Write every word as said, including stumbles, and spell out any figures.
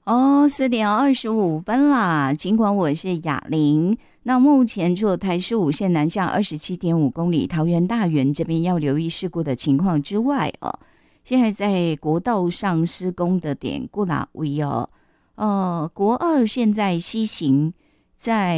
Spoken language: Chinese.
哦，四点二十五分啦。尽管我是雅玲，那目前除了台十五线南下二十七点五公里，桃园大园这边要留意事故的情况之外哦，现在在国道上施工的点过哪位哦？呃，国二现在西行在